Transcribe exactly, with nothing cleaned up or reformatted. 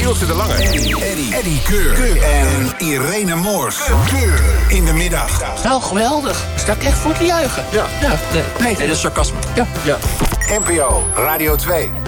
Ilse de Lange. Eddie, Eddie, Eddie Keur. Keur. En Irene Moors. Keur. In de middag. Nou, geweldig. Sta ik echt voor te juichen. Ja. Ja, nee, nee, Nee, dat is sarcasme. Ja. Ja. N P O Radio twee.